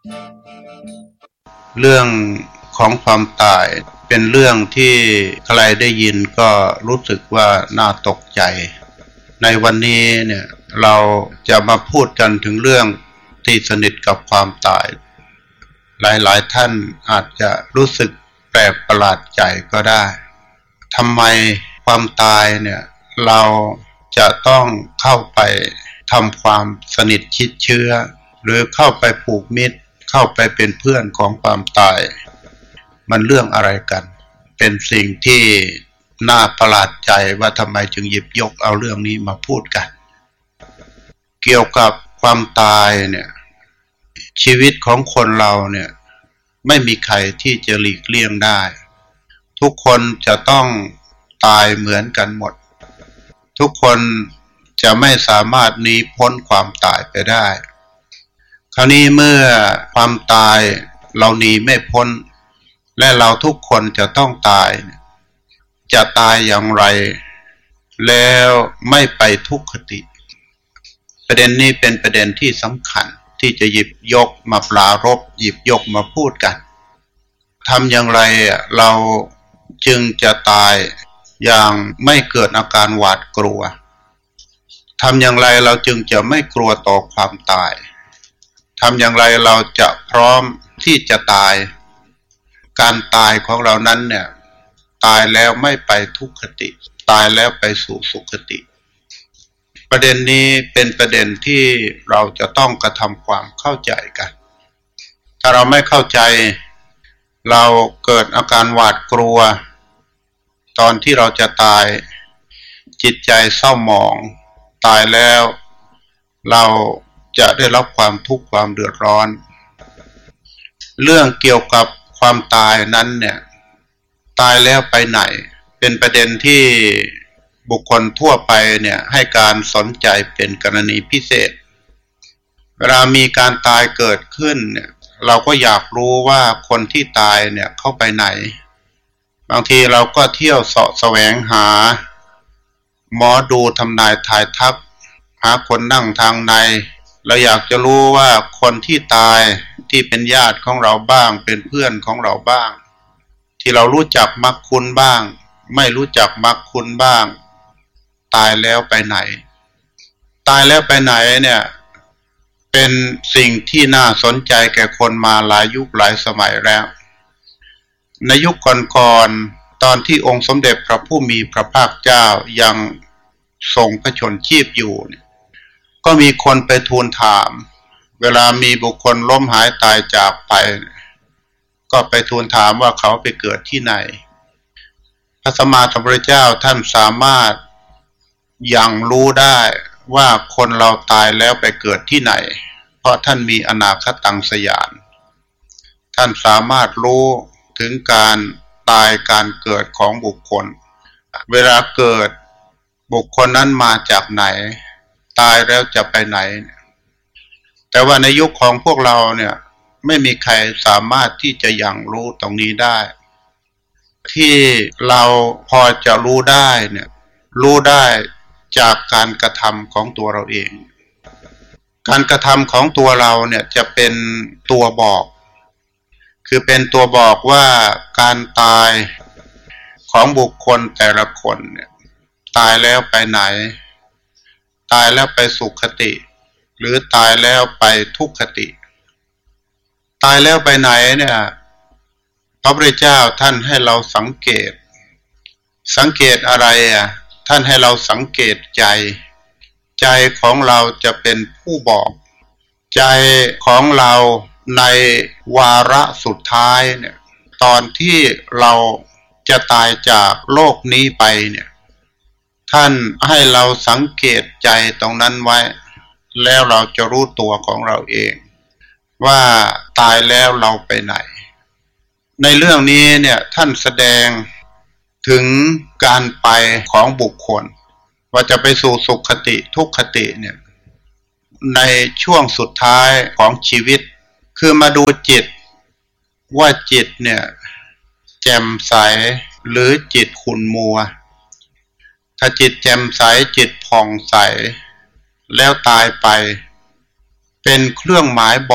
เรื่องของความตายเป็นเรื่องที่ใครได้ยินก็รู้สึกว่าน่าตกใจในวันนี้เนี่ยเราจะมาพูดกันถึงเรื่องที่สนิทกับความตายหลายๆท่านอาจจะรู้สึกแปลกประหลาดใจก็ได้ทำไมความตายเนี่ยเราจะต้องเข้าไปทำความสนิทชิดเชื้อหรือเข้าไปผูกมิตรเข้าไปเป็นเพื่อนของความตายมันเรื่องอะไรกันเป็นสิ่งที่น่าประหลาดใจว่าทำไมจึงหยิบยกเอาเรื่องนี้มาพูดกันเกี่ยวกับความตายเนี่ยชีวิตของคนเราเนี่ยไม่มีใครที่จะหลีกเลี่ยงได้ทุกคนจะต้องตายเหมือนกันหมดทุกคนจะไม่สามารถหนีพ้นความตายไปได้คราวนี้เมื่อความตายเราหนีไม่พ้นและเราทุกคนจะต้องตายจะตายอย่างไรแล้วไม่ไปทุกขติประเด็นนี้เป็นประเด็นที่สำคัญที่จะหยิบยกมาปรารภหยิบยกมาพูดกันทำอย่างไรเราจึงจะตายอย่างไม่เกิดอาการหวาดกลัวทำอย่างไรเราจึงจะไม่กลัวต่อความตายทำอย่างไรเราจะพร้อมที่จะตายการตายของเรานั้นเนี่ยตายแล้วไม่ไปทุกขติตายแล้วไปสู่สุขติประเด็นนี้เป็นประเด็นที่เราจะต้องกระทำความเข้าใจกันถ้าเราไม่เข้าใจเราเกิดอาการหวาดกลัวตอนที่เราจะตายจิตใจเศร้าหมองตายแล้วเราจะได้รับความทุกข์ความเดือดร้อนเรื่องเกี่ยวกับความตายนั้นเนี่ยตายแล้วไปไหนเป็นประเด็นที่บุคคลทั่วไปเนี่ยให้การสนใจเป็นกรณีพิเศษเวลามีการตายเกิดขึ้นเนี่ยเราก็อยากรู้ว่าคนที่ตายเนี่ยเข้าไปไหนบางทีเราก็เที่ยวเสาะแสวงหาหมอดูทำนายทายทักหาคนนั่งทางในเราอยากจะรู้ว่าคนที่ตายที่เป็นญาติของเราบ้างเป็นเพื่อนของเราบ้างที่เรารู้จักมักคุ้นบ้างไม่รู้จักมักคุ้นบ้างตายแล้วไปไหนตายแล้วไปไหนเนี่ยเป็นสิ่งที่น่าสนใจแก่คนมาหลายยุคหลายสมัยแล้วในยุคก่อนๆตอนที่องค์สมเด็จพระผู้มีพระภาคเจ้ายังทรงพระชนชีพอยู่ก็มีคนไปทูลถามเวลามีบุคคลล้มหายตายจากไปก็ไปทูลถามว่าเขาไปเกิดที่ไหนพระสัมมาสัมพุทธเจ้าท่านสามารถยังรู้ได้ว่าคนเราตายแล้วไปเกิดที่ไหนเพราะท่านมีอนาคตังสยานท่านสามารถรู้ถึงการตายการเกิดของบุคคลเวลาเกิดบุคคลนั้นมาจากไหนตายแล้วจะไปไหนแต่ว่าในยุคของพวกเราเนี่ยไม่มีใครสามารถที่จะยังรู้ตรงนี้ได้ที่เราพอจะรู้ได้เนี่ยรู้ได้จากการกระทำของตัวเราเองการกระทำของตัวเราเนี่ยจะเป็นตัวบอกคือเป็นตัวบอกว่าการตายของบุคคลแต่ละคนเนี่ยตายแล้วไปไหนตายแล้วไปสุขติหรือตายแล้วไปทุกขติตายแล้วไปไหนเนี่ยพระพุทธเจ้าท่านให้เราสังเกตอะไรท่านให้เราสังเกตใจของเราจะเป็นผู้บอกใจของเราในวาระสุดท้ายเนี่ยตอนที่เราจะตายจากโลกนี้ไปเนี่ยท่านให้เราสังเกตใจตรงนั้นไว้แล้วเราจะรู้ตัวของเราเองว่าตายแล้วเราไปไหนในเรื่องนี้เนี่ยท่านแสดงถึงการไปของบุคคลว่าจะไปสู่สุขติทุกขติเนี่ยในช่วงสุดท้ายของชีวิตคือมาดูจิตว่าจิตเนี่ยแจ่มใสหรือจิตขุ่นมัวถ้าจิตแจ่มใสจิตผ่องใสแล้วตายไปเป็นเครื่องหมายบอก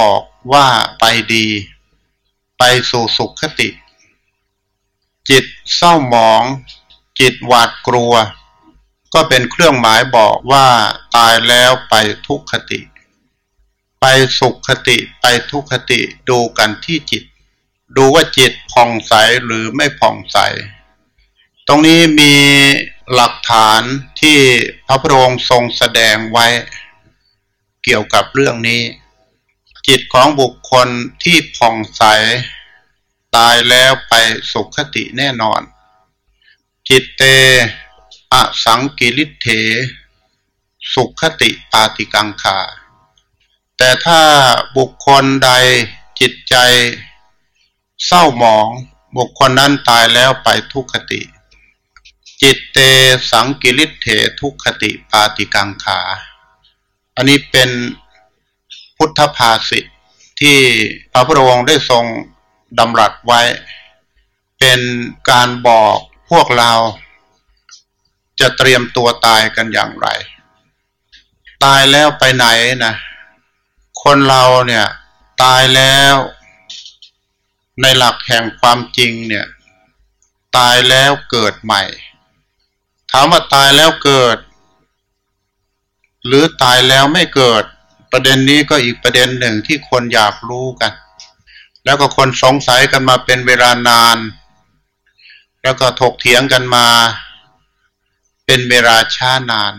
ว่าไปดีไปสู่สุขคติจิตเศร้าหมองจิตหวาดกลัวก็เป็นเครื่องหมายบอกว่าตายแล้วไปทุกขติไปสุขคติไปทุกขติดูกันที่จิตดูว่าจิตผ่องใสหรือไม่ผ่องใสตรงนี้มีหลักฐานที่พระพุทธองค์ทรงแสดงไว้เกี่ยวกับเรื่องนี้จิตของบุคคลที่ผ่องใสตายแล้วไปสุขคติแน่นอนจิตเตอสังกิริเถสุขคติปาติกังขาแต่ถ้าบุคคลใดจิตใจเศร้าหมองบุคคลนั้นตายแล้วไปทุกขติจิตเตสังกิริเถทุกขติปาติกังขาอันนี้เป็นพุทธภาษิตที่พระพุทธองค์ได้ทรงดำรัสไว้เป็นการบอกพวกเราจะเตรียมตัวตายกันอย่างไรตายแล้วไปไหนนะคนเราเนี่ยตายแล้วในหลักแห่งความจริงเนี่ยตายแล้วเกิดใหม่ถามว่าตายแล้วเกิดหรือตายแล้วไม่เกิดประเด็นนี้ก็อีกประเด็นหนึ่งที่คนอยากรู้กันแล้วก็คนสงสัยกันมาเป็นเวลานานแล้วก็ถกเถียงกันมาเป็นเวลาช้านาน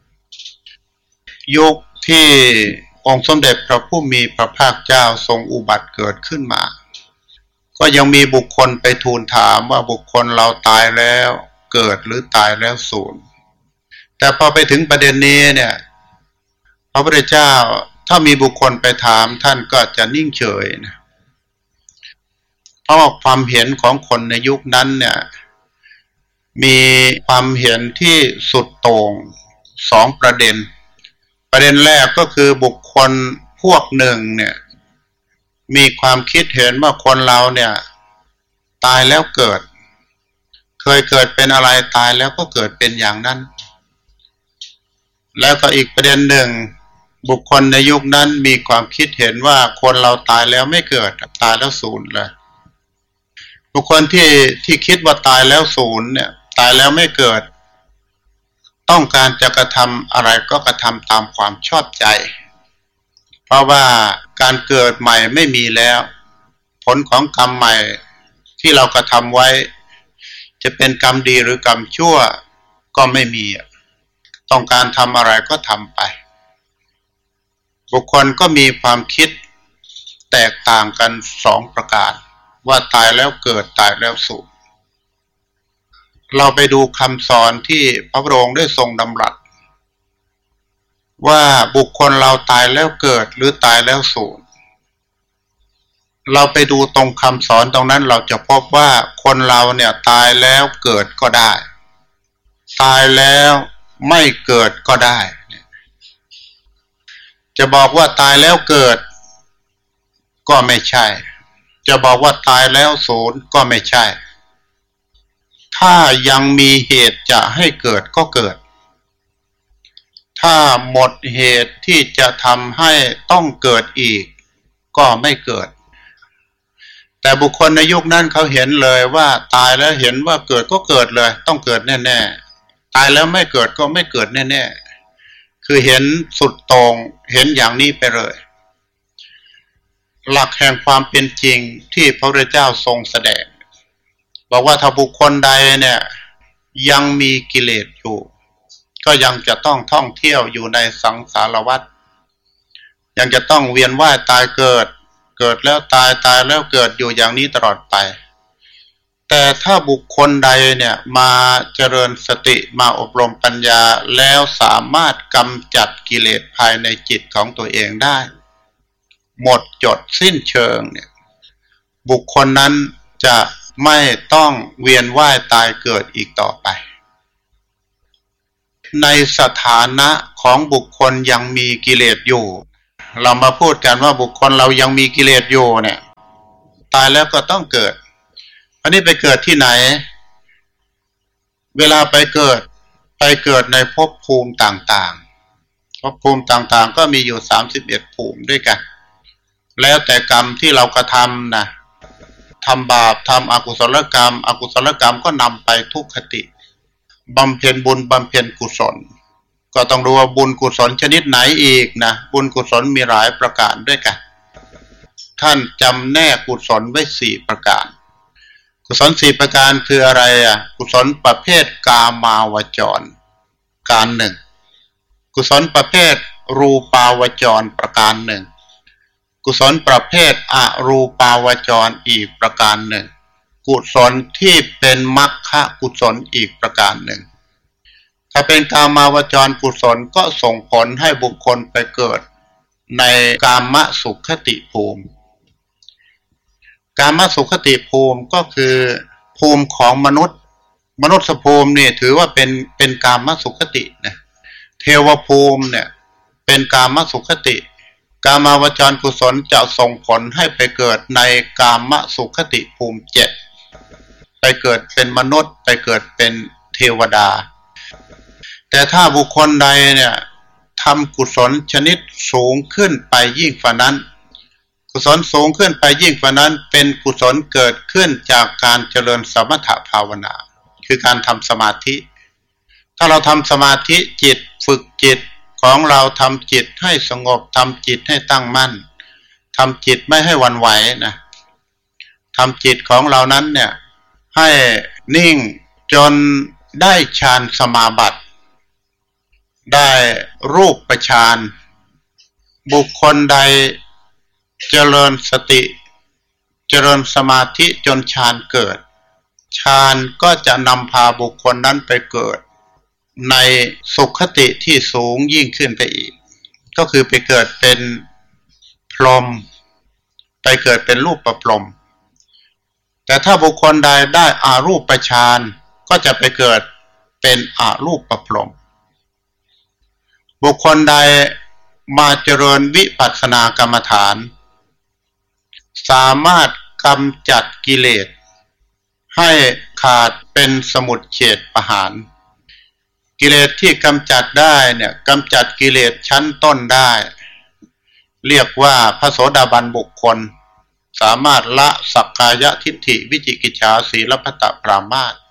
ยุคที่องค์สมเด็จพระผู้มีพระภาคเจ้าทรงอุบัติเกิดขึ้นมาก็ยังมีบุคคลไปทูลถามว่าบุคคลเราตายแล้วเกิดหรือตายแล้วสูญแต่พอไปถึงประเด็นนี้เนี่ยพระพุทธเจ้าถ้ามีบุคคลไปถามท่านก็จะนิ่งเฉยนะเพราะความเห็นของคนในยุคนั้นเนี่ยมีความเห็นที่สุดโต่งสองประเด็นแรกก็คือบุคคลพวกหนึ่งเนี่ยมีความคิดเห็นว่าคนเราเนี่ยตายแล้วเกิดเคยเกิดเป็นอะไรตายแล้วก็เกิดเป็นอย่างนั้นแล้วก็อีกประเด็นหนึ่งบุคคลในยุคนั้นมีความคิดเห็นว่าคนเราตายแล้วไม่เกิดตายแล้วสูญเลยบุคคลที่คิดว่าตายแล้วสูญเนี่ยตายแล้วไม่เกิดต้องการจะกระทำอะไรก็กระทำตามความชอบใจเพราะว่าการเกิดใหม่ไม่มีแล้วผลของกรรมใหม่ที่เรากระทำไว้จะเป็นกรรมดีหรือกรรมชั่วก็ไม่มีต้องการทำอะไรก็ทำไปบุคคลก็มีความคิดแตกต่างกันสองประการว่าตายแล้วเกิดตายแล้วสูญเราไปดูคำสอนที่พระพุทธองค์ได้ทรงดำรัสว่าบุคคลเราตายแล้วเกิดหรือตายแล้วสูญเราไปดูตรงคำสอนตรงนั้นเราจะพบว่าคนเราเนี่ยตายแล้วเกิดก็ได้ตายแล้วไม่เกิดก็ได้จะบอกว่าตายแล้วเกิดก็ไม่ใช่จะบอกว่าตายแล้วสูญก็ไม่ใช่ถ้ายังมีเหตุจะให้เกิดก็เกิดถ้าหมดเหตุที่จะทำให้ต้องเกิดอีกก็ไม่เกิดแต่บุคคลในยุคนั้นเขาเห็นเลยว่าตายแล้วเห็นว่าเกิดก็เกิดเลยต้องเกิดแน่ๆตายแล้วไม่เกิดก็ไม่เกิดแน่ๆคือเห็นสุดตรงเห็นอย่างนี้ไปเลยหลักแห่งความเป็นจริงที่พระพุทธเจ้าทรงแสดงบอกว่าถ้าบุคคลใดเนี่ยยังมีกิเลสอยู่ก็ยังจะต้องท่องเที่ยวอยู่ในสังสารวัฏยังจะต้องเวียนว่ายตายเกิดเกิดแล้วตายตายแล้วเกิดอยู่อย่างนี้ตลอดไปแต่ถ้าบุคคลใดเนี่ยมาเจริญสติมาอบรมปัญญาแล้วสามารถกำจัดกิเลสภายในจิตของตัวเองได้หมดจดสิ้นเชิงเนี่ยบุคคลนั้นจะไม่ต้องเวียนว่ายตายเกิดอีกต่อไปในสถานะของบุคคลยังมีกิเลสอยู่เรามาพูดกันว่าบุคคลเรายังมีกิเลสอยู่เนี่ยตายแล้วก็ต้องเกิดอันนี้ไปเกิดที่ไหนเวลาไปเกิดในภพภูมิต่างๆภพภูมิต่างๆก็มีอยู่31ภูมิด้วยกันแล้วแต่กรรมที่เรากระทำนะทำบาปทำอกุศลกรรมอกุศลกรรมก็นำไปทุกขติบำเพ็ญบุญบำเพ็ญกุศลก็ต้องดูว่าบุญกุศลชนิดไหนอีกนะบุญกุศลมีหลายประการด้วยกันท่านจำแนกกุศลไว้4ประการกุศล4ประการคืออะไรกุศลประเภทกามาวจรการหนึ่งกุศลประเภทรูปาวจรประการหนึ่งกุศลประเภทอรูปาวจรอีกประการหนึ่งกุศลที่เป็นมรรคกุศลอีกประการหนึ่งถ้าเป็นกามาวจรกุศลก็ส่งผลให้บุคคลไปเกิดในกามสุขติภูมิกามสุขติภูมิก็คือภูมิของมนุษย์ภูมินี่ถือว่าเป็นกามสุขตินะเทวภูมิเนี่ยเป็นกามสุขติกามาวจรกุศลจะส่งผลให้ไปเกิดในกามสุขติภูมิ7ไปเกิดเป็นมนุษย์ไปเกิดเป็นเทวดาแต่ถ้าบุคคลใดเนี่ยทำกุศลชนิดสูงขึ้นไปยิ่งกว่านั้นกุศลสูงขึ้นไปยิ่งกว่านั้นเป็นกุศลเกิดขึ้นจากการเจริญสมถภาวนาคือการทำสมาธิถ้าเราทำสมาธิจิตฝึกจิตของเราทำจิตให้สงบทำจิตให้ตั้งมั่นทำจิตไม่ให้หวั่นไหวนะทำจิตของเรานั้นเนี่ยให้นิ่งจนได้ฌานสมาบัติได้รูปฌานบุคคลใดเจริญสติเจริญสมาธิจนฌานเกิดฌานก็จะนำพาบุคคลนั้นไปเกิดในสุขติที่สูงยิ่งขึ้นไปอีกก็คือไปเกิดเป็นพรหมไปเกิดเป็นรูปประพรหมแต่ถ้าบุคคลใดได้อารูปฌานก็จะไปเกิดเป็นอารูปประพรหมบุคคลใดมาเจริญวิปัสสนากรรมฐานสามารถกำจัดกิเลสให้ขาดเป็นสมุจเฉทประหารกิเลสที่กำจัดได้เนี่ยกำจัดกิเลสชั้นต้นได้เรียกว่าพระโสดาบันบุคคลสามารถละสักกายทิฏฐิวิจิกิจฉาสีลพัตตปรามาส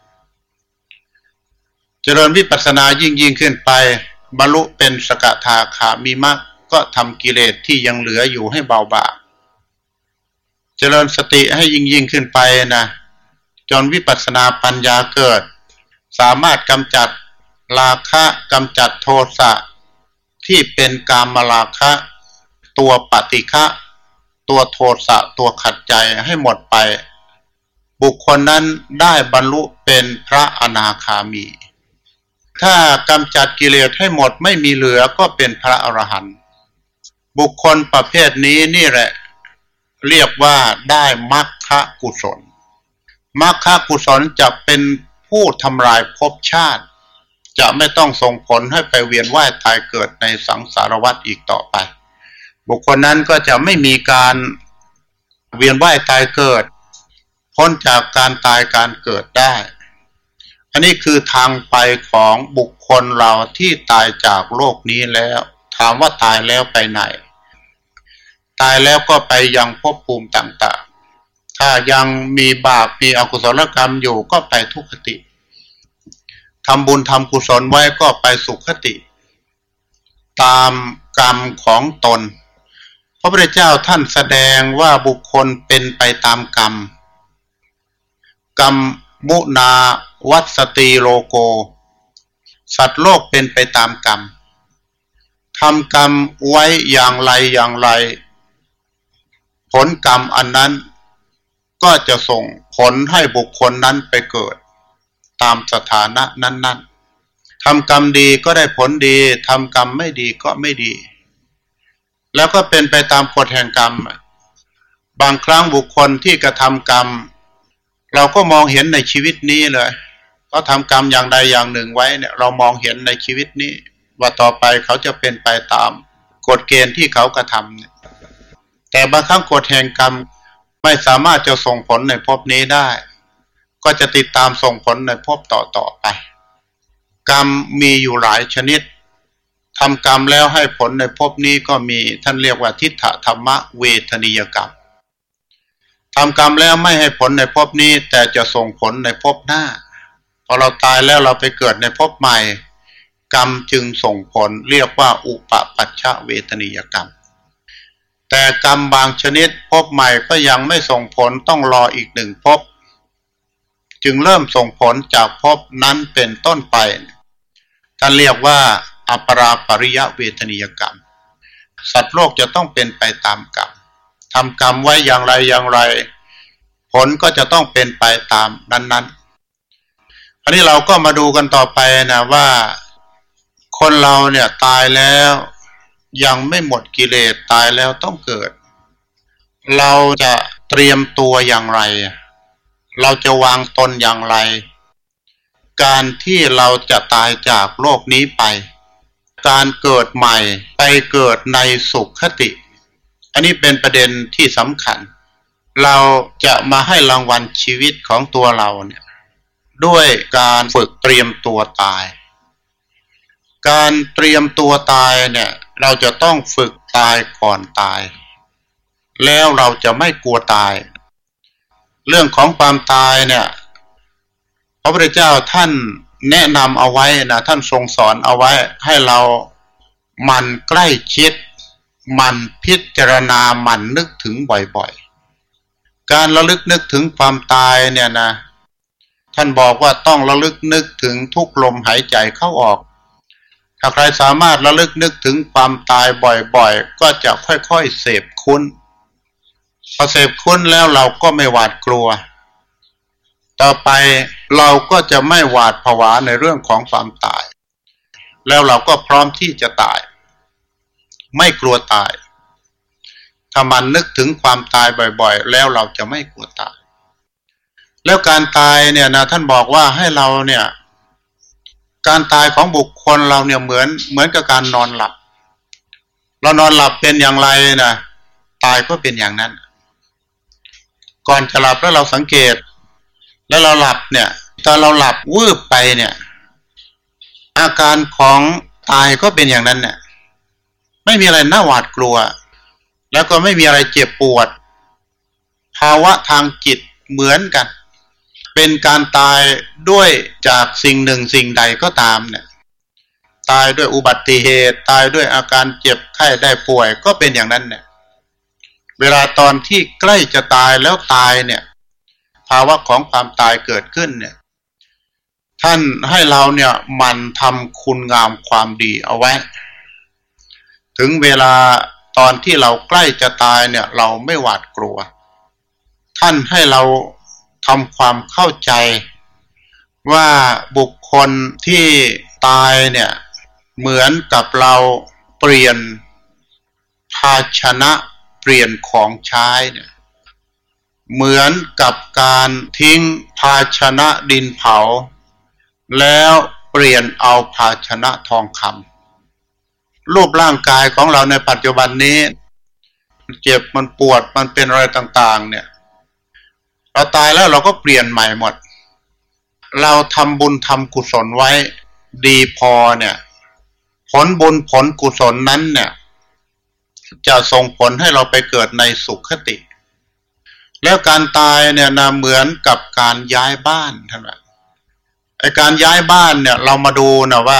เจริญวิปัสสนายิ่งขึ้นไปบรรลุเป็นสกทาคามีมรรคก็ทำกิเลสที่ยังเหลืออยู่ให้เบาบางเจริญสติให้ยิ่งขึ้นไปนะจนวิปัสสนาปัญญาเกิดสามารถกำจัดราคะกำจัดโทสะที่เป็นกามราคะตัวปฏิฆะตัวโทสะตัวขัดใจให้หมดไปบุคคลนั้นได้บรรลุเป็นพระอนาคามีถ้ากำจัดกิเลสให้หมดไม่มีเหลือก็เป็นพระอรหันต์บุคคลประเภทนี้นี่แหละเรียกว่าได้มรรคกุศลมรรคกุศลจะเป็นผู้ทำลายภพชาติจะไม่ต้องส่งผลให้ไปเวียนว่ายตายเกิดในสังสารวัฏอีกต่อไปบุคคลนั้นก็จะไม่มีการเวียนว่ายตายเกิดพ้นจากการตายการเกิดได้อันนี้คือทางไปของบุคคลเราที่ตายจากโลกนี้แล้วถามว่าตายแล้วไปไหนตายแล้วก็ไปยังภพภูมิต่างๆถ้ายังมีบาปมีอกุศลกรรมอยู่ก็ไปทุกขติทำบุญทำกุศลไว้ก็ไปสุขติตามกรรมของตนพระพุทธเจ้าท่านแสดงว่าบุคคลเป็นไปตามกรรมกรรมมุนาวัสติโลโกสัตว์โลกเป็นไปตามกรรมทำกรรมไว้อย่างไรผลกรรมอันนั้นก็จะส่งผลให้บุคคลนั้นไปเกิดตามสถานะนั้นๆทำกรรมดีก็ได้ผลดีทำกรรมไม่ดีก็ไม่ดีแล้วก็เป็นไปตามกฎแห่งกรรมบางครั้งบุคคลที่กระทำกรรมเราก็มองเห็นในชีวิตนี้เลยก็ทำกรรมอย่างใดอย่างหนึ่งไว้เนี่ยเรามองเห็นในชีวิตนี้ว่าต่อไปเขาจะเป็นไปตามกฎเกณฑ์ที่เขากระทำเนี่ยแต่บางครั้งกฎแห่งกรรมไม่สามารถจะส่งผลในภพนี้ได้ก็จะติดตามส่งผลในภพต่อไปกรรมมีอยู่หลายชนิดทำกรรมแล้วให้ผลในภพนี้ก็มีท่านเรียกว่าทิฏฐธรรมเวทนิยกรรมทำกรรมแล้วไม่ให้ผลในภพนี้แต่จะส่งผลในภพหน้าพอเราตายแล้วเราไปเกิดในภพใหม่กรรมจึงส่งผลเรียกว่าอุปปัชชเวทนิยกรรมแต่กรรมบางชนิดภพใหม่ก็ยังไม่ส่งผลต้องรออีกหนึ่งภพจึงเริ่มส่งผลจากภพนั้นเป็นต้นไปท่านเรียกว่าอัปราปริยเวทนิยกรรมสัตว์โลกจะต้องเป็นไปตามกรรมทำกรรมไว้อย่างไรอย่างไรผลก็จะต้องเป็นไปตามนั้นๆอันนี้เราก็มาดูกันต่อไปนะว่าคนเราเนี่ยตายแล้วยังไม่หมดกิเลสตายแล้วต้องเกิดเราจะเตรียมตัวอย่างไรเราจะวางตนอย่างไรการที่เราจะตายจากโลกนี้ไปการเกิดใหม่ไปเกิดในสุขคติอันนี้เป็นประเด็นที่สำคัญเราจะมาให้รางวัลชีวิตของตัวเราเนี่ยด้วยการฝึกเตรียมตัวตายการเตรียมตัวตายเนี่ยเราจะต้องฝึกตายก่อนตายแล้วเราจะไม่กลัวตายเรื่องของความตายเนี่ยพระพุทธเจ้าท่านแนะนำเอาไว้นะท่านทรงสอนเอาไว้ให้เรามันใกล้ชิดมันพิจารณามันนึกถึงบ่อยๆการระลึกนึกถึงความตายเนี่ยนะท่านบอกว่าต้องระลึกนึกถึงทุกลมหายใจเข้าออกถ้าใครสามารถระลึกนึกถึงความตายบ่อยๆก็จะค่อยๆเสพคุ้นพอเสพคุ้นแล้วเราก็ไม่หวาดกลัวต่อไปเราก็จะไม่หวาดผวาในเรื่องของความตายแล้วเราก็พร้อมที่จะตายไม่กลัวตายถ้ามันนึกถึงความตายบ่อยๆแล้วเราจะไม่กลัวตายแล้วการตายเนี่ยนะท่านบอกว่าให้เราเนี่ยการตายของบุคคลเราเนี่ยเหมือนกับการนอนหลับเรานอนหลับเป็นอย่างไรนะตายก็เป็นอย่างนั้นก่อนจะหลับแล้วเราสังเกตแล้วเราหลับเนี่ยตอนเราหลับวืบไปเนี่ยอาการของตายก็เป็นอย่างนั้นเนี่ยไม่มีอะไรน่าหวาดกลัวแล้วก็ไม่มีอะไรเจ็บปวดภาวะทางจิตเหมือนกันเป็นการตายด้วยจากสิ่งหนึ่งสิ่งใดก็ตามเนี่ยตายด้วยอุบัติเหตุตายด้วยอาการเจ็บไข้ได้ป่วยก็เป็นอย่างนั้นเนี่ยเวลาตอนที่ใกล้จะตายแล้วตายเนี่ยภาวะของความตายเกิดขึ้นเนี่ยท่านให้เราเนี่ยมันทำคุณงามความดีเอาไว้ถึงเวลาตอนที่เราใกล้จะตายเนี่ยเราไม่หวาดกลัวท่านให้เราทำความเข้าใจว่าบุคคลที่ตายเนี่ยเหมือนกับเราเปลี่ยนภาชนะเปลี่ยนของใช้เนี่ยเหมือนกับการทิ้งภาชนะดินเผาแล้วเปลี่ยนเอาภาชนะทองคำรูปร่างกายของเราในปัจจุบันนี้มันเจ็บมันปวดมันเป็นอะไรต่างๆเนี่ยเราตายแล้วเราก็เปลี่ยนใหม่หมดเราทำบุญทำกุศลไว้ดีพอเนี่ยผลบุญผลกุศลนั้นเนี่ยจะส่งผลให้เราไปเกิดในสุขคติแล้วการตายเนี่ยนะเหมือนกับการย้ายบ้านท่านว่าไอ้การย้ายบ้านเนี่ยเรามาดูนะว่า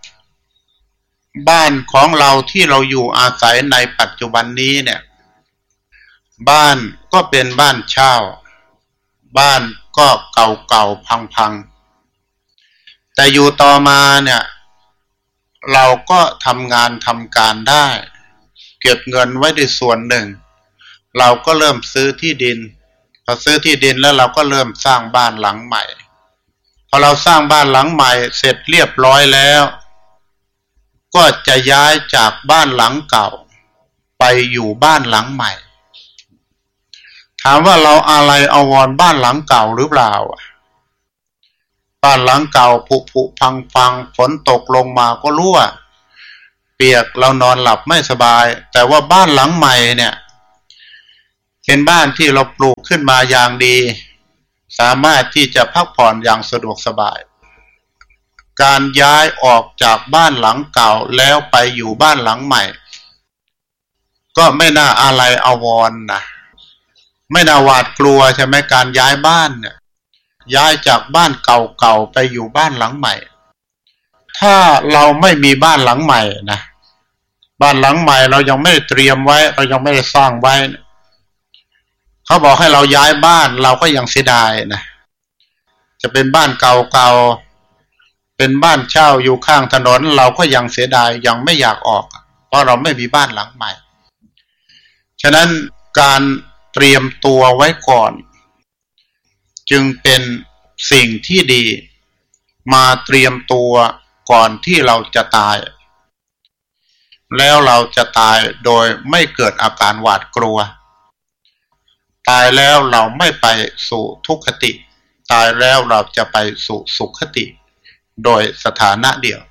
บ้านของเราที่เราอยู่อาศัยในปัจจุบันนี้เนี่ยบ้านก็เป็นบ้านเช่าบ้านก็เก่าๆพังๆแต่อยู่ต่อมาเนี่ยเราก็ทำงานทำการได้เก็บเงินไว้ในส่วนหนึ่งเราก็เริ่มซื้อที่ดินพอซื้อที่ดินแล้วเราก็เริ่มสร้างบ้านหลังใหม่พอเราสร้างบ้านหลังใหม่เสร็จเรียบร้อยแล้วก็จะย้ายจากบ้านหลังเก่าไปอยู่บ้านหลังใหม่ถามว่าเราอะไรอาวรณ์บ้านหลังเก่าหรือเปล่าบ้านหลังเก่าผุพังฝนตกลงมาก็รั่วเปียกเรานอนหลับไม่สบายแต่ว่าบ้านหลังใหม่เนี่ยเป็นบ้านที่เราปลูกขึ้นมาอย่างดีสามารถที่จะพักผ่อนอย่างสะดวกสบายการย้ายออกจากบ้านหลังเก่าแล้วไปอยู่บ้านหลังใหม่ก็ไม่น่าอะไรอาวรณ์นะไม่น่าหวาดกลัวใช่ไหมการย้ายบ้านเนี่ยย้ายจากบ้านเก่าๆไปอยู่บ้านหลังใหม่ถ้าเราไม่มีบ้านหลังใหม่นะบ้านหลังใหม่เรายังไม่ได้เตรียมไว้เรายังไม่ได้สร้างไว้เขาบอกให้เราย้ายบ้านเราก็ยังเสียดายนะจะเป็นบ้านเก่าๆเป็นบ้านเช่าอยู่ข้างถนนเราก็ยังเสียดายยังไม่อยากออกเพราะเราไม่มีบ้านหลังใหม่ฉะนั้นการเตรียมตัวไว้ก่อนจึงเป็นสิ่งที่ดีมาเตรียมตัวก่อนที่เราจะตายแล้วเราจะตายโดยไม่เกิดอาการหวาดกลัวตายแล้วเราไม่ไปสู่ทุกขติตายแล้วเราจะไปสู่สุขติโดยสถานะเดียว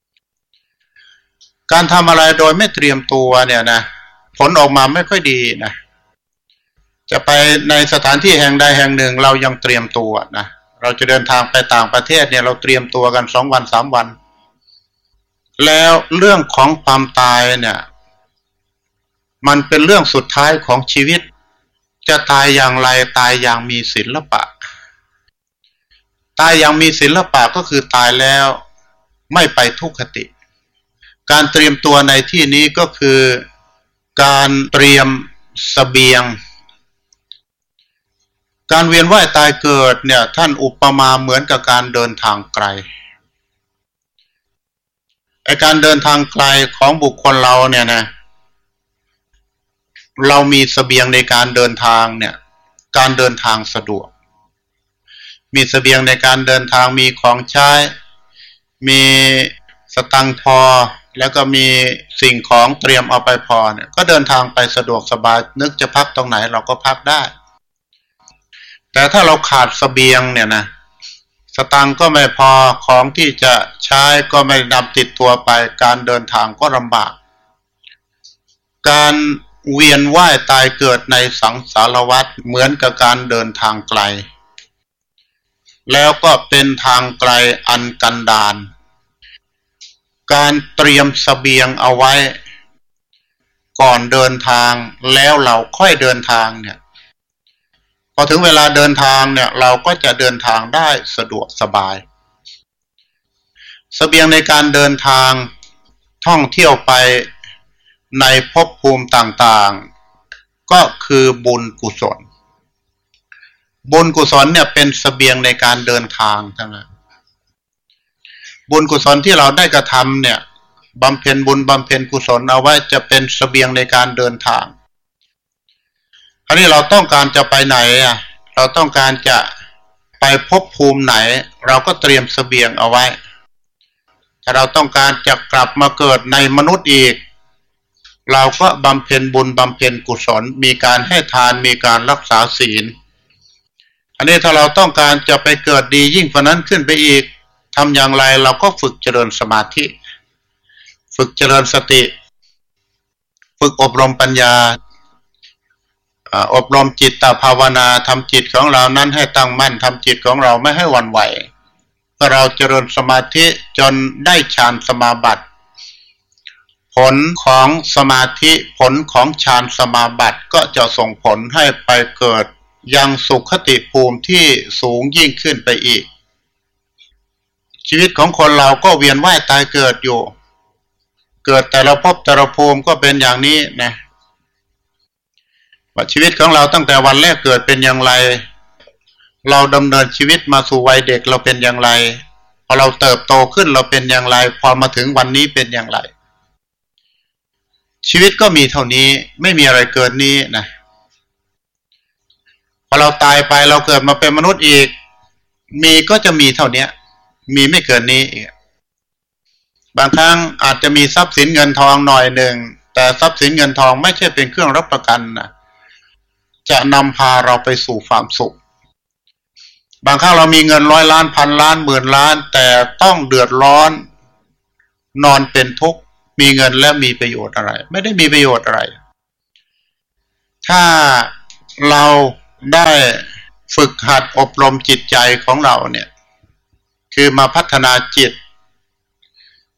การทำอะไรโดยไม่เตรียมตัวเนี่ยนะผลออกมาไม่ค่อยดีนะจะไปในสถานที่แห่งใดแห่งหนึ่งเรายังเตรียมตัวนะเราจะเดินทางไปต่างประเทศเนี่ยเราเตรียมตัวกัน2 วัน 3 วันแล้วเรื่องของความตายเนี่ยมันเป็นเรื่องสุดท้ายของชีวิตจะตายอย่างไรตายอย่างมีศิลปะตายอย่างมีศิลปะก็คือตายแล้วไม่ไปทุกขติการเตรียมตัวในที่นี้ก็คือการเตรียมเสบียงการเวียนว่ายตายเกิดเนี่ยท่านอุปมาเหมือนกับการเดินทางไกลการเดินทางไกลของบุคคลเราเนี่ยนะเรามีเสบียงในการเดินทางเนี่ยการเดินทางสะดวกมีเสบียงในการเดินทางมีของใช้มีสตังค์พอแล้วก็มีสิ่งของเตรียมเอาไปพอเนี่ยก็เดินทางไปสะดวกสบายนึกจะพักตรงไหนเราก็พักได้แต่ถ้าเราขาดเสบียงเนี่ยนะสตังค์ก็ไม่พอของที่จะใช้ก็ไม่นำติดตัวไปการเดินทางก็ลำบากการเวียนว่ายตายเกิดในสังสารวัฏเหมือนกับการเดินทางไกลแล้วก็เป็นทางไกลอันกันดารการเตรียมเสบียงเอาไว้ก่อนเดินทางแล้วเราค่อยเดินทางเนี่ยพอถึงเวลาเดินทางเนี่ยเราก็จะเดินทางได้สะดวกสบายเสบียงในการเดินทางท่องเที่ยวไปในภพภูมิต่างๆก็คือบุญกุศลบุญกุศลเนี่ยเป็นเสบียงในการเดินทางทั้งนั้นบุญกุศลที่เราได้กระทำเนี่ยบำเพ็ญบุญบำเพ็ญกุศลเอาไว้จะเป็นเสบียงในการเดินทางคราวนี้เราต้องการจะไปไหนอ่ะเราต้องการจะไปภพภูมิไหนเราก็เตรียมเสบียงเอาไว้ถ้าเราต้องการจะกลับมาเกิดในมนุษย์อีกเราก็บำเพ็ญบุญบำเพ็ญกุศลมีการให้ทานมีการรักษาศีลอันนี้ถ้าเราต้องการจะไปเกิดดียิ่งกว่านั้นขึ้นไปอีกทำอย่างไรเราก็ฝึกเจริญสมาธิฝึกเจริญสติฝึกอบรมปัญญาอบรมจิตตภาวนาทำจิตของเรานั้นให้ตั้งมั่นทำจิตของเราไม่ให้หวั่นไหวเมื่อเราเจริญสมาธิจนได้ฌานสมาบัติผลของสมาธิผลของฌานสมาบัติก็จะส่งผลให้ไปเกิดยังสุขติภูมิที่สูงยิ่งขึ้นไปอีกชีวิตของคนเราก็เวียนว่ายตายเกิดอยู่เกิดแต่ละภพแต่ละภูมิก็เป็นอย่างนี้นะว่าชีวิตของเราตั้งแต่วันแรกเกิดเป็นอย่างไรเราดำเนินชีวิตมาสู่วัยเด็กเราเป็นอย่างไรพอเราเติบโตขึ้นเราเป็นอย่างไรพอมาถึงวันนี้เป็นอย่างไรชีวิตก็มีเท่านี้ไม่มีอะไรเกินนี้นะพอเราตายไปเราเกิดมาเป็นมนุษย์อีกมีก็จะมีเท่านี้มีไม่เกินนี้อีกบางครั้งอาจจะมีทรัพย์สินเงินทองหน่อยหนึ่งแต่ทรัพย์สินเงินทองไม่ใช่เป็นเครื่องรับประกันนะจะนำพาเราไปสู่ความสุขบางครั้งเรามีเงิน100 ล้านพันล้านหมื่นล้านแต่ต้องเดือดร้อนนอนเป็นทุกข์มีเงินแล้วมีประโยชน์อะไรไม่ได้มีประโยชน์อะไรถ้าเราได้ฝึกหัดอบรมจิตใจของเราเนี่ยคือมาพัฒนาจิต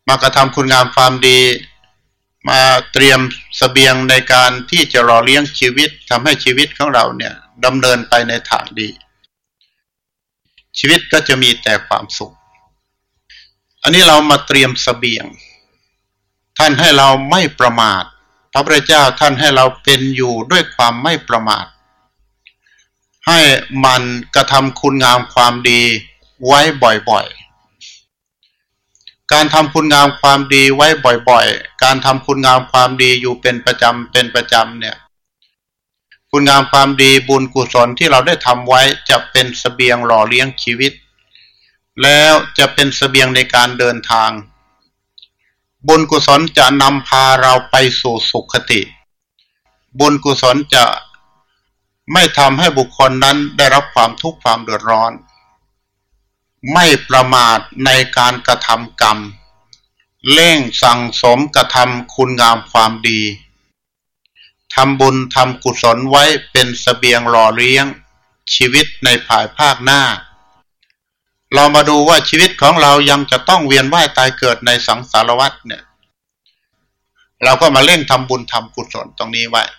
มากระทำคุณงามความดีมาเตรียมเสบียงในการที่จะรอเลี้ยงชีวิตทำให้ชีวิตของเราเนี่ยดำเนินไปในทางดีชีวิตก็จะมีแต่ความสุขอันนี้เรามาเตรียมเสบียงท่านให้เราไม่ประมาทพระพุทธเจ้าท่านให้เราเป็นอยู่ด้วยความไม่ประมาทให้มันกระทำคุณงามความดีไว้บ่อยๆการทำคุณงามความดีไว้บ่อยๆการทำคุณงามความดีอยู่เป็นประจำเนี่ยคุณงามความดีบุญกุศลที่เราได้ทำไว้จะเป็นเสบียงหล่อเลี้ยงชีวิตแล้วจะเป็นเสบียงในการเดินทางบุญกุศลจะนำพาเราไปสู่สุคติบุญกุศลจะไม่ทำให้บุคคลนั้นได้รับความทุกข์ความเดือดร้อนไม่ประมาทในการกระทำกรรมเร่งสั่งสมกระทำคุณงามความดีทำบุญทำกุศลไว้เป็นเสบียงหล่อเลี้ยงชีวิตในภายภาคหน้าเรามาดูว่าชีวิตของเรายังจะต้องเวียนว่ายตายเกิดในสังสารวัฏเนี่ยเราก็มาเร่งทำบุญทำกุศลตรงนี้ไว้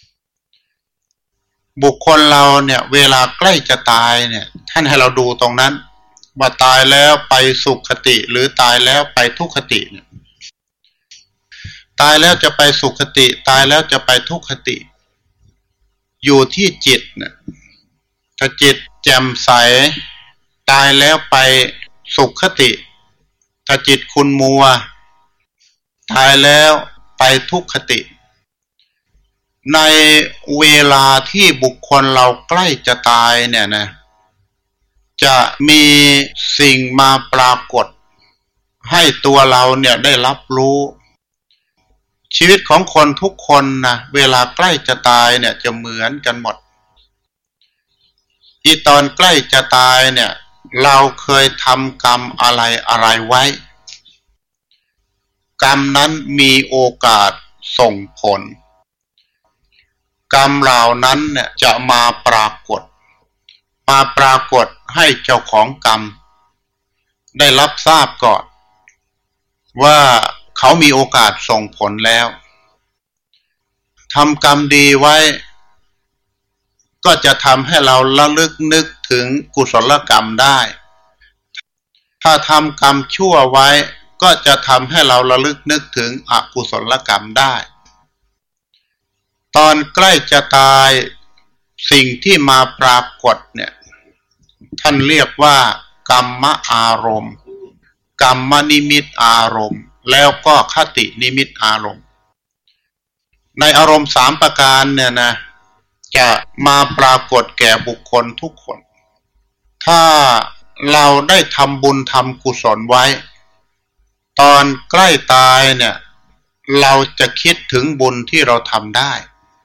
บุคคลเราเนี่ยเวลาใกล้จะตายเนี่ยท่านให้เราดูตรงนั้นว่าตายแล้วไปสุขติหรือตายแล้วไปทุกขติเนี่ยตายแล้วจะไปสุขติตายแล้วจะไปทุกขติอยู่ที่จิตเนี่ยถ้าจิตแจ่มใสตายแล้วไปสุขติถ้าจิตขุ่นมัวตายแล้วไปทุกขติในเวลาที่บุคคลเราใกล้จะตายเนี่ยนะจะมีสิ่งมาปรากฏให้ตัวเราเนี่ยได้รับรู้ชีวิตของคนทุกคนนะเวลาใกล้จะตายเนี่ยจะเหมือนกันหมดอีตอนใกล้จะตายเนี่ยเราเคยทำกรรมอะไรไว้กรรมนั้นมีโอกาสส่งผลกรรมเหล่านั้นเนี่ยจะมาปรากฏให้เจ้าของกรรมได้รับทราบก่อนว่าเขามีโอกาสส่งผลแล้วทำกรรมดีไว้ก็จะทำให้เราระลึกนึกถึงกุศลกรรมได้ถ้าทำกรรมชั่วไว้ก็จะทำให้เราระลึกนึกถึงอกุศลกรรมได้ตอนใกล้จะตายสิ่งที่มาปรากฏเนี่ยท่านเรียกว่ากรรมอารมณ์กรรมนิมิตอารมณ์แล้วก็คตินิมิตอารมณ์ในอารมณ์3ประการเนี่ยนะจะมาปรากฏแก่บุคคลทุกคนถ้าเราได้ทำบุญทำกุศลไว้ตอนใกล้ตายเนี่ยเราจะคิดถึงบุญที่เราทำได้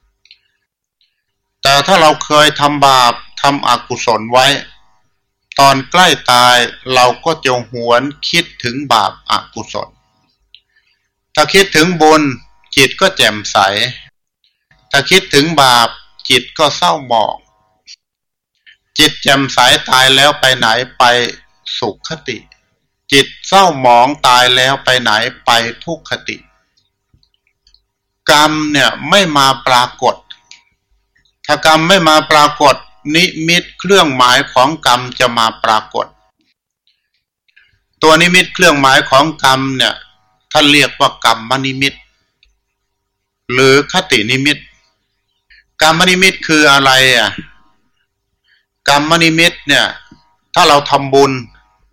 แต่ถ้าเราเคยทำบาปทำอกุศลไว้ตอนใกล้ตายเราก็จะหวนคิดถึงบาปอกุศลถ้าคิดถึงบุญจิตก็แจ่มใสถ้าคิดถึงบาปจิตก็เศร้าหมองจิตแจ่มใสตายแล้วไปไหนไปสุขติจิตเศร้าหมองตายแล้วไปไหนไปทุกขติกรรมเนี่ยไม่มาปรากฏถ้ากรรมไม่มาปรากฏนิมิตเครื่องหมายของกรรมจะมาปรากฏตัวนิมิตเครื่องหมายของกรรมเนี่ยท่านเรียกว่ากรรมนิมิตหรือคตินิมิตกรรมนิมิตคืออะไรอ่ะกรรมนิมิตเนี่ยถ้าเราทำบุญ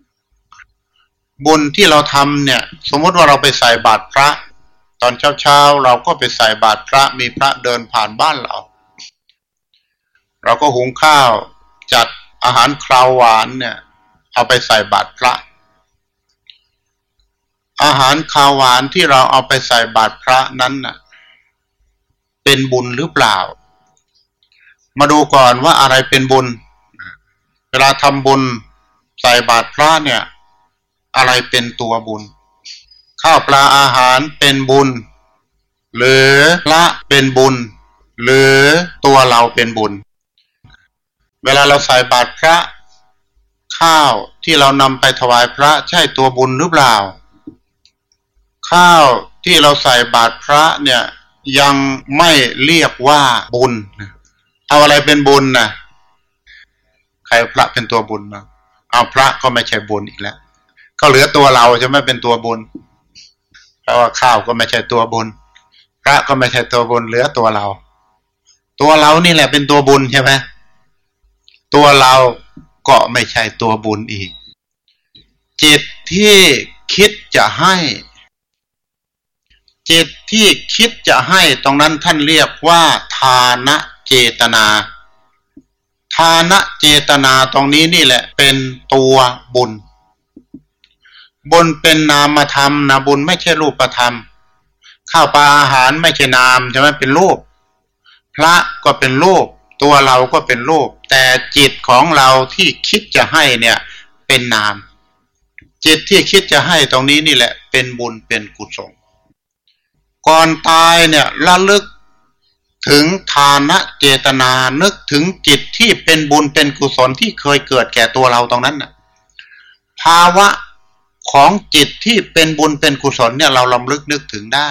ที่เราทำเนี่ยสมมติว่าเราไปใส่บาตรพระตอนเช้าเราก็ไปใส่บาตรพระมีพระเดินผ่านบ้านเราก็หุงข้าวจัดอาหารคาวหวานเนี่ยเอาไปใส่บาตรพระอาหารคาวหวานที่เราเอาไปใส่บาตรพระนั้นน่ะเป็นบุญหรือเปล่ามาดูก่อนว่าอะไรเป็นบุญเวลาทำบุญใส่บาตรพระเนี่ยอะไรเป็นตัวบุญข้าวปลาอาหารเป็นบุญหรือพระเป็นบุญหรือตัวเราเป็นบุญเวลาเราใส่บาตรพระข้าวที่เรานำไปถวายพระใช่ตัวบุญหรือเปล่าข้าวที่เราใส่บาตรพระเนี่ยยังไม่เรียกว่าบุญเอาอะไรเป็นบุญนะใครพระเป็นตัวบุญบ้างเอาพระก็ไม่ใช่บุญอีกแล้วก็เหลือตัวเราจะไม่เป็นตัวบุญเพราะว่าข้าวก็ไม่ใช่ตัวบุญพระก็ไม่ใช่ตัวบุญเหลือตัวเรานี่แหละเป็นตัวบุญใช่ไหมตัวเราก็ไม่ใช่ตัวบุญอีกจิตที่คิดจะให้จิตที่คิดจะให้ตรงนั้นท่านเรียกว่าทานเจตนาทานเจตนาตรงนี้นี่แหละเป็นตัวบุญบุญเป็นนามธรรมนะบุญไม่ใช่รูปธรรมข้าวปลาอาหารไม่ใช่นามใช่ไหมเป็นรูปพระก็เป็นรูปตัวเราก็เป็นรูปแต่จิตของเราที่คิดจะให้เนี่ยเป็นนามจิตที่คิดจะให้ตรงนี้นี่แหละเป็นบุญเป็นกุศลก่อนตายเนี่ยระลึกถึงทานเจตนานึกถึงจิตที่เป็นบุญเป็นกุศลที่เคยเกิดแก่ตัวเราตรงนั้นน่ะภาวะของจิตที่เป็นบุญเป็นกุศลเนี่ยเราลำลึกนึกถึงได้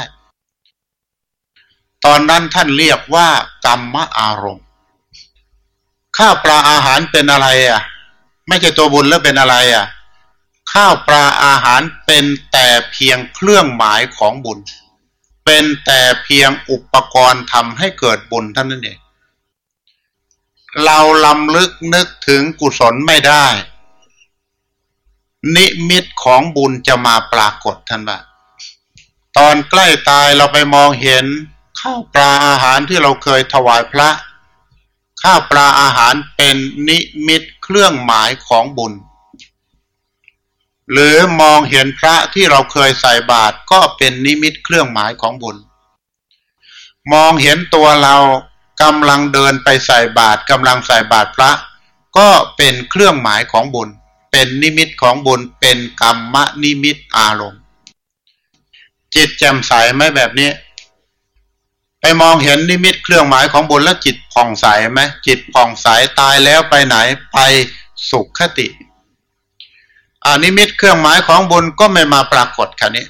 ตอนนั้นท่านเรียกว่ากรรมอารมณ์ข้าวปลาอาหารเป็นอะไรอ่ะไม่ใช่ตัวบุญแล้วเป็นอะไรอ่ะข้าวปลาอาหารเป็นแต่เพียงเครื่องหมายของบุญเป็นแต่เพียงอุปกรณ์ทำให้เกิดบุญเท่านั้นเองเราลำลึกนึกถึงกุศลไม่ได้นิมิตของบุญจะมาปรากฏท่านว่าตอนใกล้ตายเราไปมองเห็นข้าวปลาอาหารที่เราเคยถวายพระข้าวปลาอาหารเป็นนิมิตเครื่องหมายของบุญหรือมองเห็นพระที่เราเคยใส่บาตรก็เป็นนิมิตเครื่องหมายของบุญมองเห็นตัวเรากำลังเดินไปใส่บาตรกำลังใส่บาตรพระก็เป็นเครื่องหมายของบุญเป็นนิมิตของบุญเป็นกรรมนิมิตอารมณ์จิตแจ่มใสไหมแบบนี้ไปมองเห็นนิมิตเครื่องหมายของบุญแล้วจิตผ่องใสไหมจิตผ่องใสตายแล้วไปไหนไปสุขคตินิมิตเครื่องหมายของบุญก็ไม่มาปรากฏค่ะนี้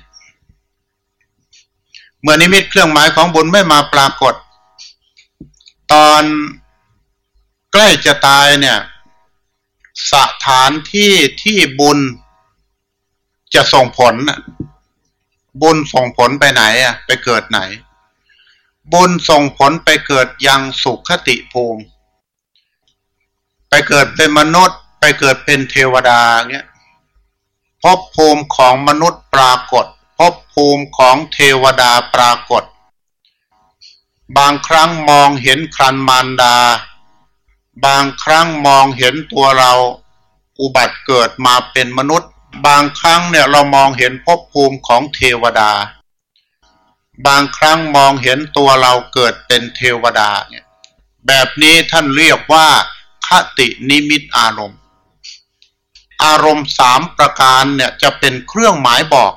เมื่อนิมิตเครื่องหมายของบุญไม่มาปรากฏตอนใกล้จะตายเนี่ยสถานที่ที่บุญจะส่งผลบุญส่งผลไปไหนไปเกิดไหนบุญส่งผลไปเกิดยังสุขคติภูมิไปเกิดเป็นมนุษย์ไปเกิดเป็นเทวดาเงี้ยภพภูมิของมนุษย์ปรากฏภพภูมิของเทวดาปรากฏบางครั้งมองเห็นครันมารดาบางครั้งมองเห็นตัวเราอุบัติเกิดมาเป็นมนุษย์บางครั้งเนี่ยเรามองเห็นภพภูมิของเทวดาบางครั้งมองเห็นตัวเราเกิดเป็นเทวดาเนี่ยแบบนี้ท่านเรียกว่าคตินิมิตอารมณ์อารมณ์3ประการเนี่ยจะเป็นเครื่องหมายบอก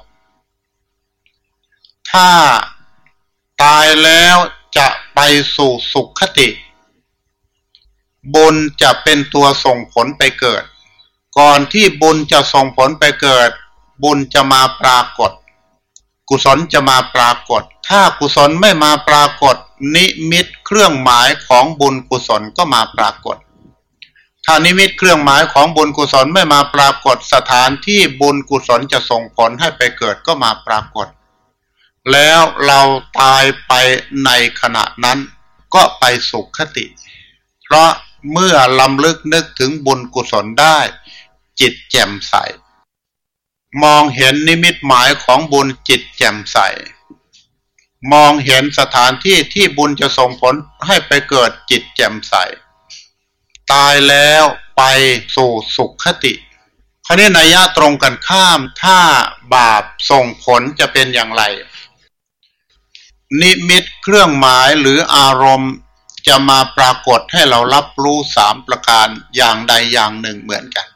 ถ้าตายแล้วจะไปสู่สุขคติบุญจะเป็นตัวส่งผลไปเกิดก่อนที่บุญจะส่งผลไปเกิดบุญจะมาปรากฏกุศลจะมาปรากฏถ้ากุศลไม่มาปรากฏนิมิตเครื่องหมายของบุญกุศลก็มาปรากฏถ้านิมิตเครื่องหมายของบุญกุศลไม่มาปรากฏสถานที่บุญกุศลจะส่งผลให้ไปเกิดก็มาปรากฏแล้วเราตายไปในขณะนั้นก็ไปสุขคติเพราะเมื่อลำลึกนึกถึงบุญกุศลได้จิตแจ่มใสมองเห็นนิมิตหมายของบุญจิตแจ่มใสมองเห็นสถานที่ที่บุญจะส่งผลให้ไปเกิดจิตแจ่มใสตายแล้วไปสู่สุขคติคราวนี้นัยยะตรงกันข้ามถ้าบาปส่งผลจะเป็นอย่างไรนิมิตเครื่องหมายหรืออารมณ์จะมาปรากฏให้เรารับรู้3ประการอย่างใดอย่างหนึ่งเหมือนกัน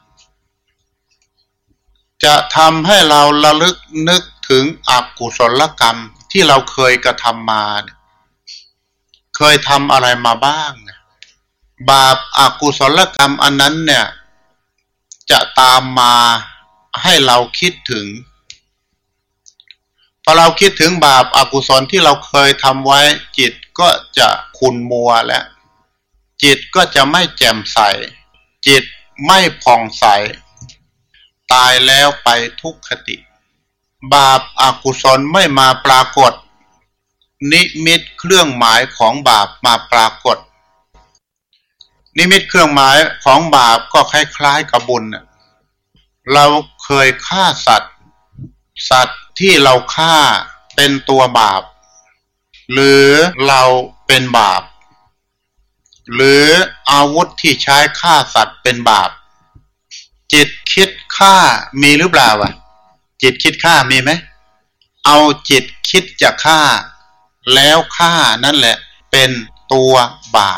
จะทำให้เราระลึกนึกถึงอกุศลกรรมที่เราเคยกระทำมาเคยทำอะไรมาบ้างบาปอกุศลกรรมอันนั้นเนี่ยจะตามมาให้เราคิดถึงพอเราคิดถึงบาปอกุศลที่เราเคยทำไว้จิตก็จะขุ่นมัวและจิตก็จะไม่แจ่มใสจิตไม่ผ่องใสตายแล้วไปทุกขติบาปอกุศลไม่มาปรากฏนิมิตเครื่องหมายของบาปมาปรากฏนิมิตเครื่องหมายของบาปก็คล้ายๆกับบุญเราเคยฆ่าสัตว์ที่เราฆ่าเป็นตัวบาปหรือเราเป็นบาปหรืออาวุธที่ใช้ฆ่าสัตว์เป็นบาปจิตคิดฆ่ามีหรือเปล่าวะจิตคิดฆ่ามีไหมเอาจิตคิดจะฆ่าแล้วฆ่านั่นแหละเป็นตัวบาป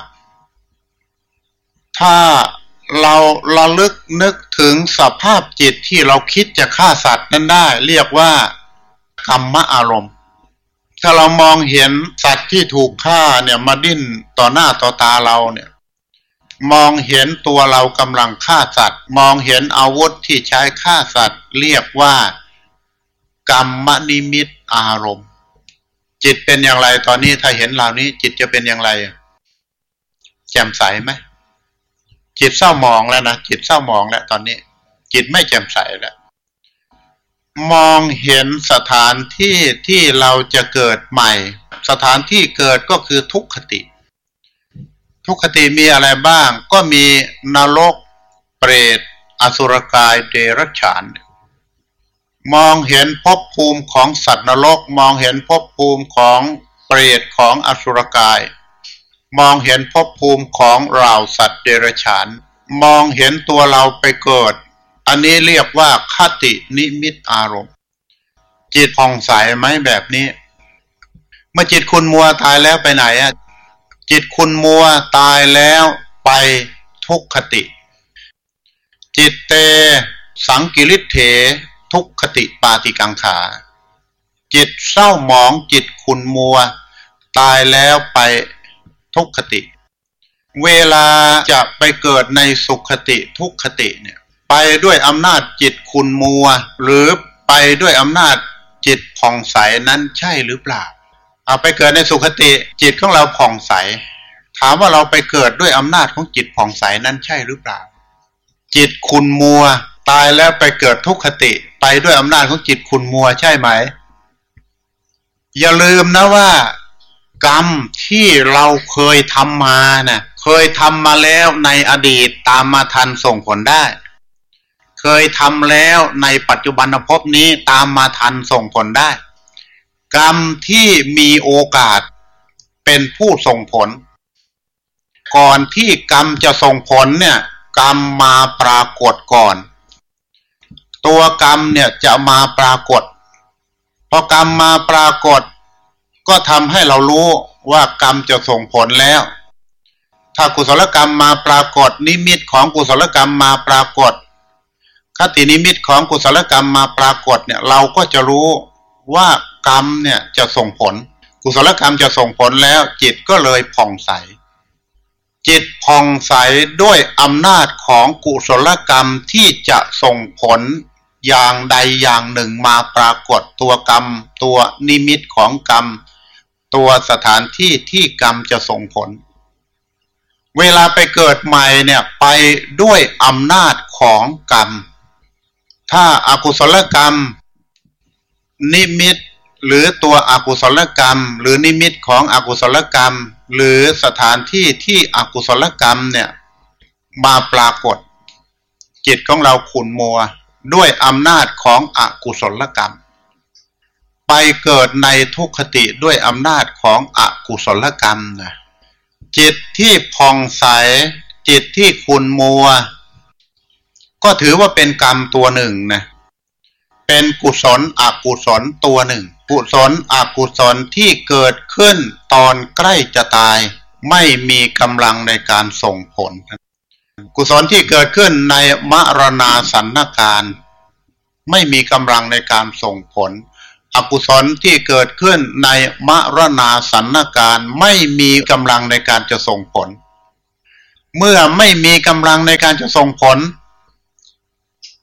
ถ้าเราระลึกนึกถึงสภาพจิตที่เราคิดจะฆ่าสัตว์นั้นได้เรียกว่ากรรมอารมณ์ถ้าเรามองเห็นสัตว์ที่ถูกฆ่าเนี่ยมาดิ้นต่อหน้าต่อตาเราเนี่ยมองเห็นตัวเรากำลังฆ่าสัตว์มองเห็นอาวุธที่ใช้ฆ่าสัตว์เรียกว่ากรรมนิมิตอารมณ์จิตเป็นอย่างไรตอนนี้ถ้าเห็นเหล่านี้จิตจะเป็นอย่างไรแจ่มใสไหมจิตเศร้าหมองแล้วนะจิตเศร้าหมองแล้วตอนนี้จิตไม่แจ่มใสแล้วมองเห็นสถานที่ที่เราจะเกิดใหม่สถานที่เกิดก็คือทุกขติทุกขติมีอะไรบ้างก็มีนรกเปรตอสุรกายเดรัจฉานมองเห็นภพภูมิของสัตว์นรกมองเห็นภพภูมิของเปรตของอสุรกายมองเห็นภพภูมิของเหล่าสัตว์เดรัจฉานมองเห็นตัวเราไปเกิดอันนี้เรียกว่าคตินิมิตอารมณ์จิตผ่องใสไหมแบบนี้เมื่อจิตคุณมัวตายแล้วไปไหนจิตคุณมัวตายแล้วไปทุกขติจิตเตสังกิริเถทุกขติปาติกังขาจิตเศร้าหมองจิตคุณมัวตายแล้วไปทุกขติเวลาจะไปเกิดในสุขติทุกขติเนี่ยไปด้วยอำนาจจิตคุณมัวหรือไปด้วยอำนาจจิตผ่องใสนั้นใช่หรือเปล่าเอาไปเกิดในสุขติจิตของเราผ่องใสถามว่าเราไปเกิดด้วยอำนาจของจิตผ่องใสนั้นใช่หรือเปล่าจิตคุณมัวตายแล้วไปเกิดทุกขติไปด้วยอำนาจของจิตคุณมัวใช่ไหมอย่าลืมนะว่ากรรมที่เราเคยทำมานะเคยทำมาแล้วในอดีตตามมาทันส่งผลได้เคยทำแล้วในปัจจุบันภพนี้ตามมาทันส่งผลได้กรรมที่มีโอกาสเป็นผู้ส่งผลก่อนที่กรรมจะส่งผลเนี่ยกรรมมาปรากฏก่อนตัวกรรมเนี่ยจะมาปรากฏพอกรรมมาปรากฏก็ทำให้เรารู้ว่ากรรมจะส่งผลแล้วถ้ากุศลกรรมมาปรากฏนิมิตของกุศลกรรมมาปรากฏคตินิมิตของกุศลกรรมมาปรากฏเนี่ยเราก็จะรู้ว่ากรรมเนี่ยจะส่งผลกุศลกรรมจะส่งผลแล้วจิตก็เลยผ่องใสจิตผ่องใสด้วยอำนาจของกุศลกรรมที่จะส่งผลอย่างใดอย่างหนึ่งมาปรากฏตัวกรรมตัวนิมิตของกรรมตัวสถานที่ที่กรรมจะส่งผลเวลาไปเกิดใหม่เนี่ยไปด้วยอำนาจของกรรมถ้าอากุศลกรรมนิมิตหรือตัวอกุศลกรรมหรือนิมิตของอกุศลกรรมหรือสถานที่ที่อกุศลกรรมเนี่ยมาปรากฏจิตของเราขุ่นมัวด้วยอำนาจของอกุศลกรรมไปเกิดในทุกขติด้วยอำนาจของอกุศลกรรมนะจิตที่ผ่องใสจิตที่ขุ่นมัวก็ถือว่าเป็นกรรมตัวหนึ่งนะเป็นกุศลอกุศลตัวหนึ่งกุศลอกุศลที่เกิดขึ้นตอนใกล้จะตายไม่มีกำลังในการส่งผลกุศลที่เกิดขึ้นในมรณาสันนการไม่มีกำลังในการส่งผลอกุศลที่เกิดขึ้นในมรณาสันนการไม่มีกำลังในการจะส่งผลเมื่อไม่มีกำลังในการจะส่งผล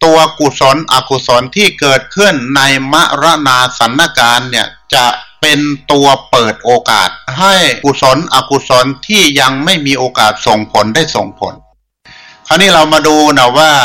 ตัวกุศลอกุศลที่เกิดขึ้นในมรณาสันการเนี่ยจะเป็นตัวเปิดโอกาสให้กุศลอกุศลที่ยังไม่มีโอกาสส่งผลได้ส่งผลคราวนี้เรามาดูนะว่า